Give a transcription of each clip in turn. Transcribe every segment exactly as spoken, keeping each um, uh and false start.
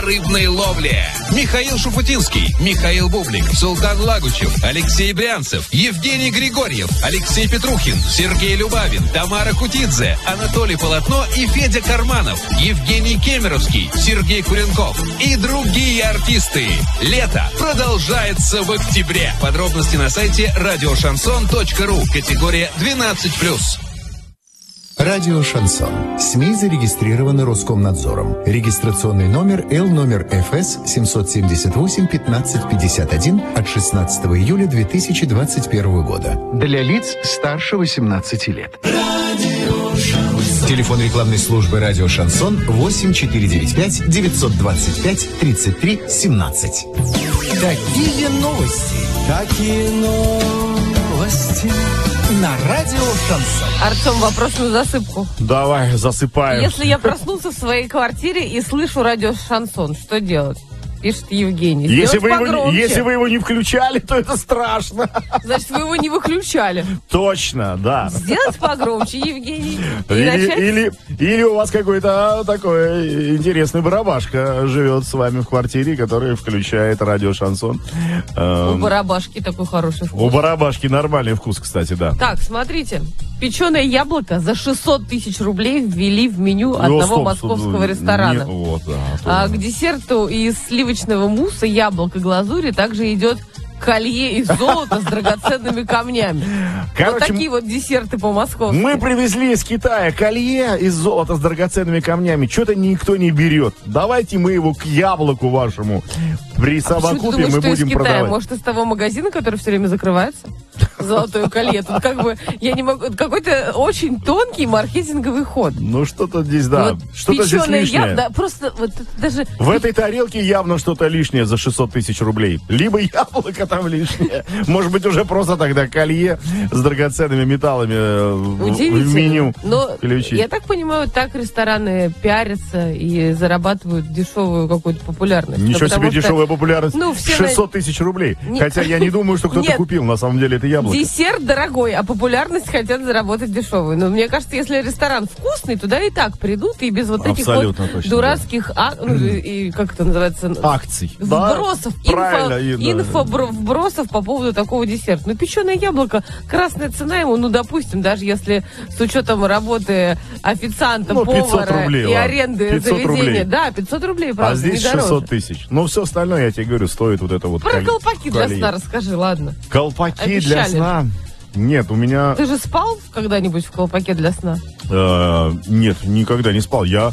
рыбной ловле. Михаил Шуфутинский, Михаил Бублик, Султан Лагучев, Алексей Брянцев, Евгений Григорьев, Алексей Петрухин, Сергей Любавин, Тамара Кутидзе, Анатолий Полотно и Федя Карманов, Евгений Кемеровский, Сергей Куренков и другие артисты. Лето продолжается в октябре. Подробности на сайте радиошансон точка ру. Категория двенадцать плюс. Радио «Шансон». СМИ зарегистрированы Роскомнадзором. Регистрационный номер Л номер эф эс семьсот семьдесят восемь пятнадцать пятьдесят один от шестнадцатого июля две тысячи двадцать первого года. Для лиц старше восемнадцати лет. Телефон рекламной службы «Радио Шансон» восемь четыре девять пять девятьсот двадцать пять тридцать три семнадцать. Такие новости. Такие новости. На радио Шансон. Артем, вопрос на засыпку. Давай, засыпаем. Если я проснулся в своей квартире и слышу радио Шансон, что делать? Пишет Евгений. Если вы, его, если вы его не включали, то это страшно. Значит, вы его не выключали. Точно, да. Сделать погромче, Евгений. Или, или, или у вас какой-то такой интересный барабашка живет с вами в квартире, который включает радио Шансон. У барабашки такой хороший вкус. У барабашки нормальный вкус, кстати, да. Так, смотрите. Печеное яблоко за шестьсот тысяч рублей ввели в меню ну, одного стоп, московского стоп, ресторана. Не, вот, да, а к десерту из сливочного мусса, яблок и глазури также идет колье из золота с драгоценными камнями. Короче, вот такие вот десерты по-московски. Мы привезли из Китая колье из золота с драгоценными камнями. Что-то никто не берет. Давайте мы его к яблоку вашему присовокупим а и будем продавать. Может, из того магазина, который все время закрывается? Золотое колье. Тут как бы, я не могу, какой-то очень тонкий маркетинговый ход. Ну, что-то здесь, да, вот что-то здесь лишнее. Да, просто вот даже... В этой тарелке явно что-то лишнее за шестьсот тысяч рублей. Либо яблоко там лишнее. Может быть, уже просто тогда колье с драгоценными металлами в меню Но включить. Я так понимаю, так рестораны пиарятся и зарабатывают дешевую какую-то популярность. Ничего себе что, дешевая популярность. Ну, все шестьсот тысяч рублей. Не... Хотя я не думаю, что кто-то купил на самом деле это яблоко. Десерт дорогой, а популярность хотят заработать дешевую. Но мне кажется, если ресторан вкусный, туда и так придут, и без вот этих вот точно, дурацких да. а, ну, и, как это называется? Акций. Вбросов. Да, инфо, и, инфо да. вбросов по поводу такого десерта. Ну, печеное яблоко, красная цена ему, ну, допустим, даже если с учетом работы официанта, ну, повара рублей, и ладно. аренды заведения. Рублей. Да, пятьсот рублей, правда, а здесь шестьсот тысяч. Ну, все остальное, я тебе говорю, стоит вот это вот. Про коль... колпаки коль... для сна расскажи, ладно. Колпаки Обещали. Для сна? Нет, у меня... Ты же спал когда-нибудь в колпаке для сна? Э, нет, никогда не спал. Я...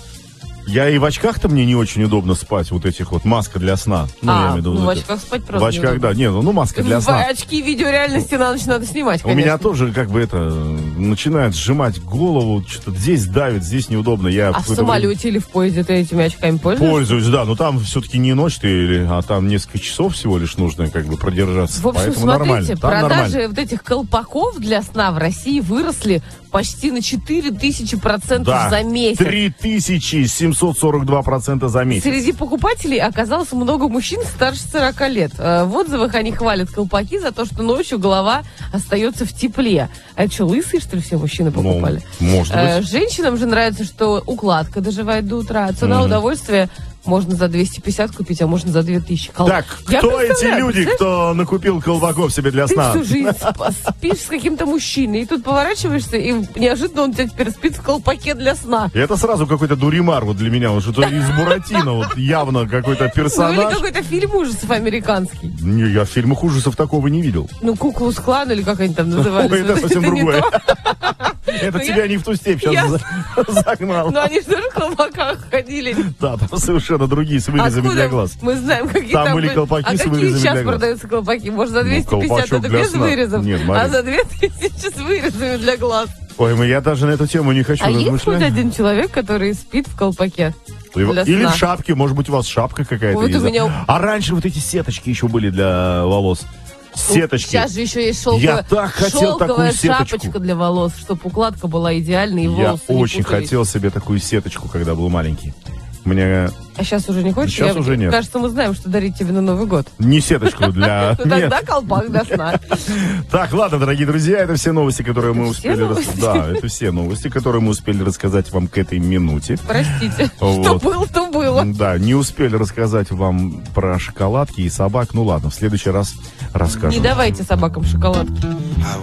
Я и в очках-то мне не очень удобно спать, вот этих вот, маска для сна. Ну, а, я имею в виду, ну, в очках спать просто В очках, неудобно. Да, нет, ну, ну маска для сна. В очки видеореальности на ночь надо снимать, конечно. У меня тоже, как бы, это, начинает сжимать голову, что-то здесь давит, здесь неудобно. Я а в самолете время... или в поезде ты этими очками пользуешься? Пользуюсь, да, но там все-таки не ночь ты, а там несколько часов всего лишь нужно, как бы, продержаться. В общем, поэтому смотрите, нормально. Там продажи нормально. Вот этих колпаков для сна в России выросли почти на четыре тысячи процентов да, за месяц. три тысячи семьсот сорок два процента за месяц. Среди покупателей оказалось много мужчин старше сорока лет. В отзывах они хвалят колпаки за то, что ночью голова остается в тепле. А это что, лысые, что ли, все мужчины покупали? Ну, может быть. Женщинам же нравится, что укладка доживает до утра. Цена mm-hmm. удовольствия можно за двести пятьдесят купить, а можно за две тысячи. Кол... Так, я кто эти люди, кто накупил колпаков себе для сна? Ты всю жизнь спишь с каким-то мужчиной, и тут поворачиваешься, и неожиданно он тебя теперь спит в колпаке для сна. И это сразу какой-то дуримар вот для меня, вот что-то из Буратино, вот явно какой-то персонаж. Ну или какой-то фильм ужасов американский. Не, я в фильмах ужасов такого не видел. Ну, Куклус Клан или как они там назывались. Ой, это совсем другое. Это тебя не в ту степь сейчас загнал. Ну, они же тоже в колпаках ходили. Да, там совершенно другие с вырезами для глаз. Мы знаем, какие там там были колпаки с вырезами для глаз. А какие сейчас продаются колпаки? Может, за двести пятьдесят это без вырезов, а за две тысячи с вырезами для глаз. Ой, я даже на эту тему не хочу размышлять. А есть хоть один человек, который спит в колпаке? Или в шапке, может быть, у вас шапка какая-то вот есть. У меня... А раньше вот эти сеточки еще были для волос. Сеточки. Сейчас же еще есть шелковая, я так хотел шелковая такую шапочка сеточку. Для волос, чтобы укладка была идеальной и волосы Я не очень путались. хотел себе такую сеточку, когда был маленький. Мне... А сейчас уже не хочешь? Сейчас Я, уже нет. Кажется, мы знаем, что дарить тебе на Новый год. Не сеточку для... Ну тогда колпак до сна. Так, ладно, дорогие друзья, это все новости, которые мы успели... Да, это все новости, которые мы успели рассказать вам к этой минуте. Простите, что было, то было. Да, не успели рассказать вам про шоколадки и собак. Ну ладно, в следующий раз расскажем. Не давайте собакам шоколадки.